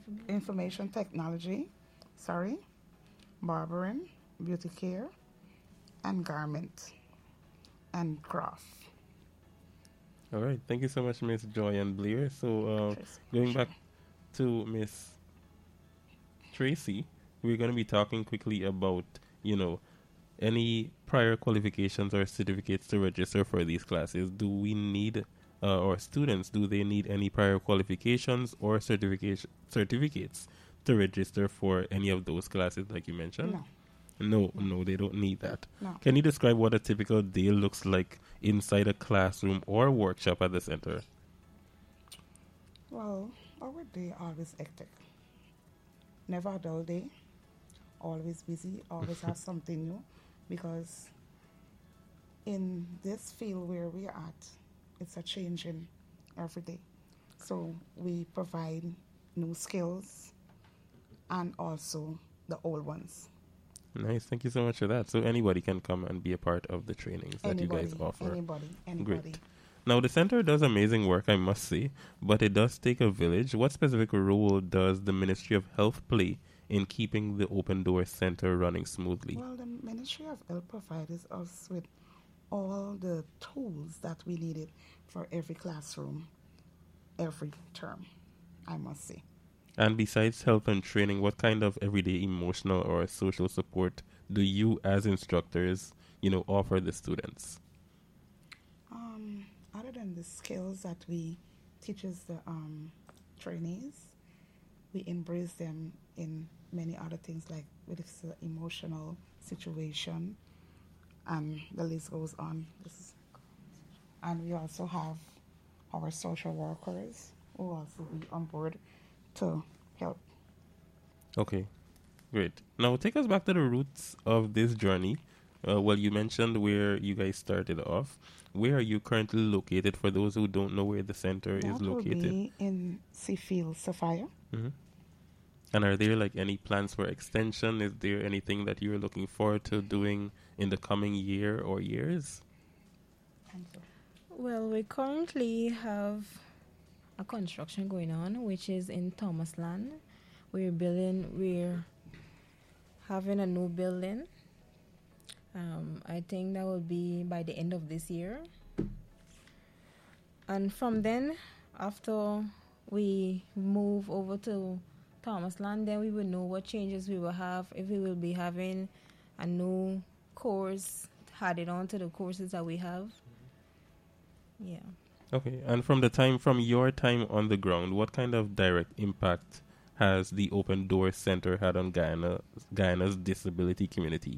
information technology, barbering, beauty care, and garment and craft. All right. Thank you so much, Miss Joy and Blair. So, going back to Miss Tracy, we're going to be talking quickly about, you know, any prior qualifications or certificates to register for these classes. Do we need, or students, do they need any prior qualifications or certificates to register for any of those classes like you mentioned? No. No, they don't need that. No. Can you describe what a typical day looks like inside a classroom or workshop at the center? Well, our day always hectic. Never a dull day. Always busy. Always have something new, because in this field where we're at, it's a changing every day. So we provide new skills and also the old ones. Nice. Thank you so much for that. So anybody can come and be a part of the trainings that you guys offer. Anybody. Great. Now, the center does amazing work, I must say, but it does take a village. What specific role does the Ministry of Health play in keeping the Open Door Center running smoothly? Well, the Ministry of Health provides us with all the tools that we needed for every classroom, every term, I must say. And besides health and training, what kind of everyday emotional or social support do you as instructors, offer the students? Other than the skills that we teaches the trainees, we embrace them in many other things, like with the emotional situation, and the list goes on. And we also have our social workers who also be on board to help. Okay, great. Now take us back to the roots of this journey. Well, you mentioned where you guys started off. Where are you currently located for those who don't know where the center is located? That will be in Seafield, Sophia. Mm-hmm. And are there any plans for extension? Is there anything that you're looking forward to doing in the coming year or years? Well, we currently have a construction going on, which is in Thomasland. We're having a new building. I think that will be by the end of this year. And from then, after we move over to Thomasland, then we will know what changes we will have, if we will be having a new course added on to the courses that we have. Yeah. Okay, and from your time on the ground, what kind of direct impact has the Open Door Center had on Guyana's disability community?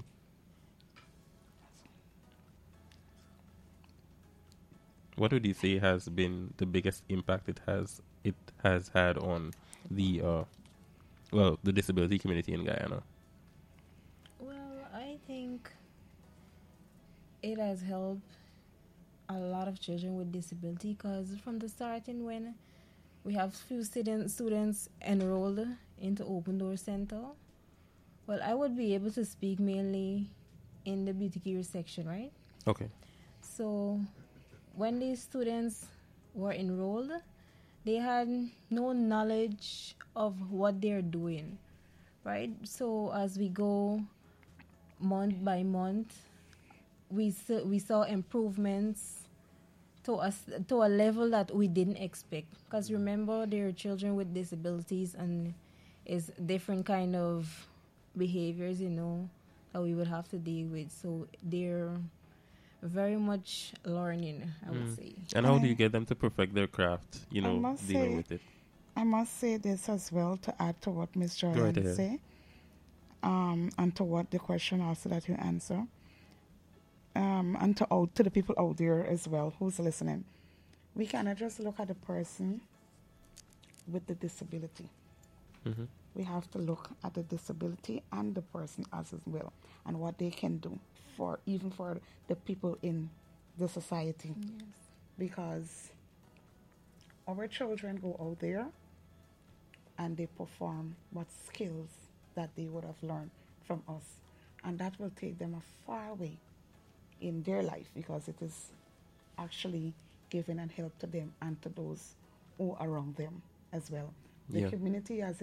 What would you say has been the biggest impact it has had on the disability community in Guyana? Well, I think it has helped a lot of children with disability, because from the starting, when we have few students enrolled into Open Door Center, well, I would be able to speak mainly in the beauty care section, right? Okay. So when these students were enrolled, they had no knowledge of what they're doing, right? So as we go month by month, we saw improvements to a level that we didn't expect. Because remember, there are children with disabilities, and it's different kind of behaviors, that we would have to deal with. So they're very much learning, I would say. And how do you get them to perfect their craft, dealing with it? I must say this as well, to add to what Ms. Jordan said, and to what the question also that you answer, and to the people out there as well who's listening. We cannot just look at the person with the disability. Mm-hmm. We have to look at the disability and the person as well, and what they can do for the people in the society. Yes. Because our children go out there and they perform what skills that they would have learned from us, and that will take them a far way in their life, because it is actually giving and help to them and to those who are around them as well. The community as